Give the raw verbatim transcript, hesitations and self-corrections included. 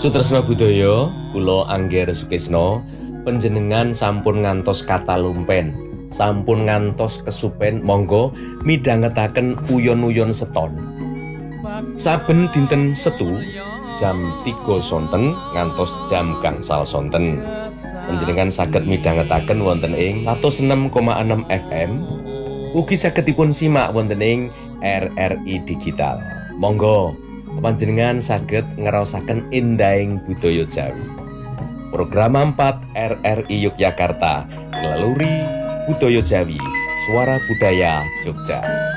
Sutresna budaya, kula Angger Sukisno, panjenengan sampun ngantos kata lumpen, sampun ngantos kesupen, monggo midhangetaken uyon-uyon seton. Saben dinten Setu jam tiga sonten ngantos jam gangsal sonten. Panjenengan saged midhangetaken wonten ing seratus enam koma enam F M. Ugi saged dipun simak wonten ing R R I Digital. Monggo panjenengan saged ngraosaken indahing budaya Jawi. Program empat R R I Yogyakarta, Ngeleluri Budaya Jawi, Suara Budaya Jogja.